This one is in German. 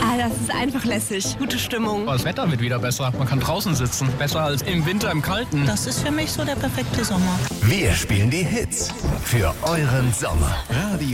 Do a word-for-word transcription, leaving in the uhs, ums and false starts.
Ah, das ist einfach lässig. Gute Stimmung. Das Wetter wird wieder besser. Man kann draußen sitzen. Besser als im Winter im Kalten. Das ist für mich so der perfekte Sommer. Wir spielen die Hits für euren Sommer. Radio